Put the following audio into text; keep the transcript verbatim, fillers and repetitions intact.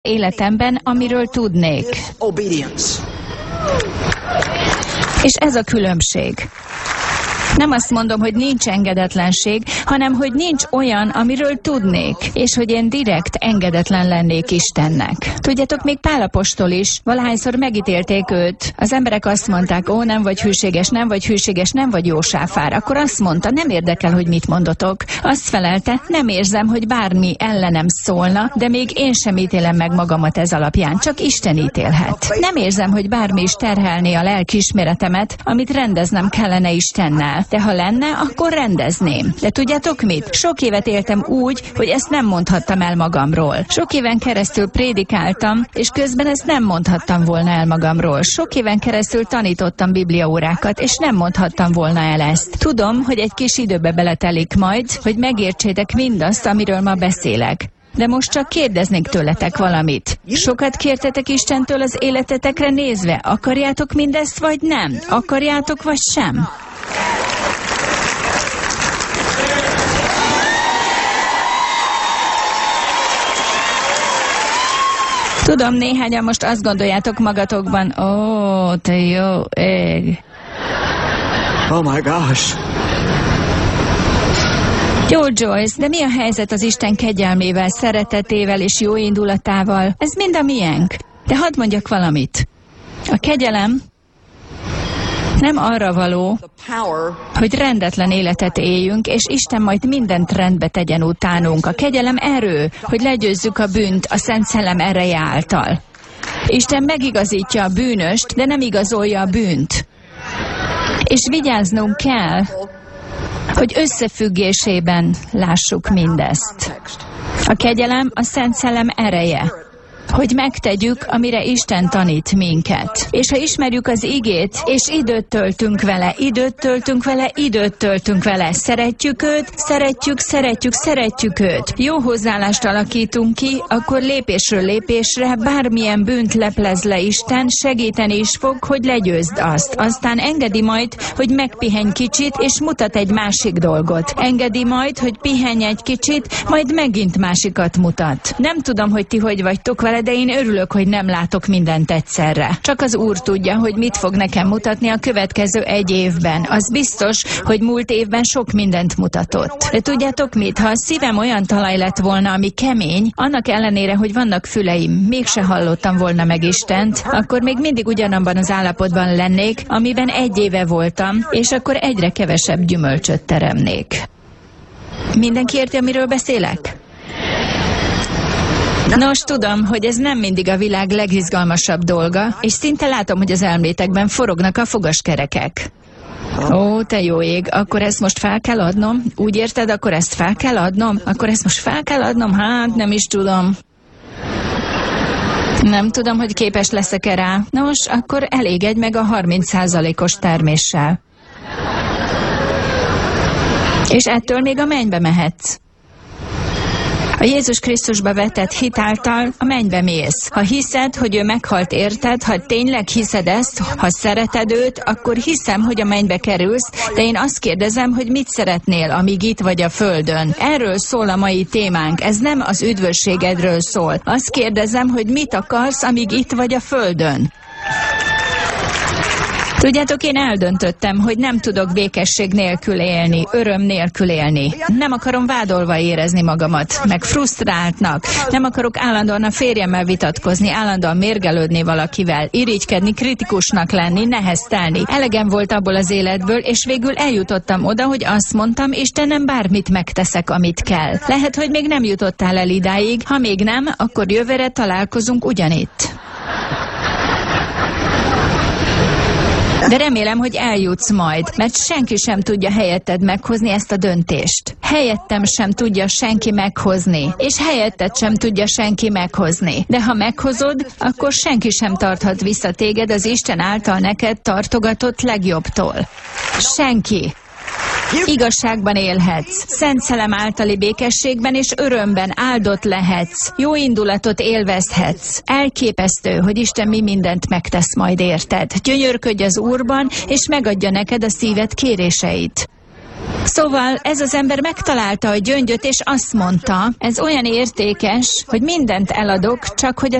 életemben, amiről tudnék. És ez a különbség. Nem azt mondom, hogy nincs engedetlenség, hanem hogy nincs olyan, amiről tudnék, és hogy én direkt engedetlen lennék Istennek. Tudjátok, még Pál apostol is, valahányszor megítélték őt. Az emberek azt mondták, ó, nem vagy hűséges, nem vagy hűséges, nem vagy jó sáfár. Akkor azt mondta, nem érdekel, hogy mit mondotok. Azt felelte, nem érzem, hogy bármi ellenem szólna, de még én sem ítélem meg magamat ez alapján, csak Isten ítélhet. Nem érzem, hogy bármi is terhelné a lelkiismeretemet, amit rendeznem kellene Istennel. De ha lenne, akkor rendezném. De tudjátok mit? Sok évet éltem úgy, hogy ezt nem mondhattam el magamról. Sok éven keresztül prédikáltam, és közben ezt nem mondhattam volna el magamról. Sok éven keresztül tanítottam bibliaórákat, és nem mondhattam volna el ezt. Tudom, hogy egy kis időbe beletelik majd, hogy megértsétek mindazt, amiről ma beszélek. De most csak kérdeznék tőletek valamit. Sokat kértetek Istentől az életetekre nézve? Akarjátok mindezt, vagy nem? Akarjátok, vagy sem? Tudom, néhányan most azt gondoljátok magatokban, ó, te jó ég. Oh my gosh. Jó, Joyce, de mi a helyzet az Isten kegyelmével, szeretetével és jó indulatával? Ez mind a miénk. De hadd mondjak valamit. A kegyelem nem arra való, hogy rendetlen életet éljünk, és Isten majd mindent rendbe tegyen utánunk. A kegyelem erő, hogy legyőzzük a bűnt a Szent Szellem ereje által. Isten megigazítja a bűnöst, de nem igazolja a bűnt. És vigyáznunk kell, hogy összefüggésében lássuk mindezt. A kegyelem a Szent Szellem ereje, hogy megtegyük, amire Isten tanít minket. És ha ismerjük az igét, és időt töltünk vele, időt töltünk vele, időt töltünk vele, szeretjük őt, szeretjük, szeretjük, szeretjük őt, jó hozzáállást alakítunk ki, akkor lépésről lépésre bármilyen bűnt leplez le Isten, segíteni is fog, hogy legyőzd azt. Aztán engedi majd, hogy megpihenj kicsit, és mutat egy másik dolgot. Engedi majd, hogy pihenj egy kicsit, majd megint másikat mutat. Nem tudom, hogy ti hogy vagytok vele, de én örülök, hogy nem látok mindent egyszerre. Csak az Úr tudja, hogy mit fog nekem mutatni a következő egy évben. Az biztos, hogy múlt évben sok mindent mutatott. De tudjátok mit? Ha a szívem olyan talaj lett volna, ami kemény, annak ellenére, hogy vannak füleim, mégse hallottam volna meg Istent, akkor még mindig ugyanabban az állapotban lennék, amiben egy éve voltam, és akkor egyre kevesebb gyümölcsöt teremnék. Mindenki érti, amiről beszélek? Nos, tudom, hogy ez nem mindig a világ legizgalmasabb dolga, és szinte látom, hogy az elmétekben forognak a fogaskerekek. Ó, te jó ég, akkor ezt most fel kell adnom? Úgy érted, akkor ezt fel kell adnom? Akkor ezt most fel kell adnom? Hát, nem is tudom. Nem tudom, hogy képes leszek-e rá. Nos, akkor elégedj meg a harminc százalékos terméssel. És ettől még a mennybe mehetsz. A Jézus Krisztusba vetett hit által a mennybe mész. Ha hiszed, hogy ő meghalt érted, ha tényleg hiszed ezt, ha szereted őt, akkor hiszem, hogy a mennybe kerülsz, de én azt kérdezem, hogy mit szeretnél, amíg itt vagy a földön. Erről szól a mai témánk, ez nem az üdvösségedről szól. Azt kérdezem, hogy mit akarsz, amíg itt vagy a földön. Tudjátok, én eldöntöttem, hogy nem tudok békesség nélkül élni, öröm nélkül élni. Nem akarom vádolva érezni magamat, meg frusztráltnak. Nem akarok állandóan a férjemmel vitatkozni, állandóan mérgelődni valakivel, irigykedni, kritikusnak lenni, neheztelni. Elegem volt abból az életből, és végül eljutottam oda, hogy azt mondtam, Istenem, bármit megteszek, amit kell. Lehet, hogy még nem jutottál el idáig, ha még nem, akkor jövőre találkozunk ugyanitt. De remélem, hogy eljutsz majd, mert senki sem tudja helyetted meghozni ezt a döntést. Helyettem sem tudja senki meghozni, és helyetted sem tudja senki meghozni. De ha meghozod, akkor senki sem tarthat vissza téged az Isten által neked tartogatott legjobbtól. Senki. Igazságban élhetsz, Szent Szellem általi békességben és örömben áldott lehetsz, jó indulatot élvezhetsz. Elképesztő, hogy Isten mi mindent megtesz majd érted. Gyönyörködj az Úrban, és megadja neked a szíved kéréseit. Szóval ez az ember megtalálta a gyöngyöt, és azt mondta, ez olyan értékes, hogy mindent eladok, csak hogy az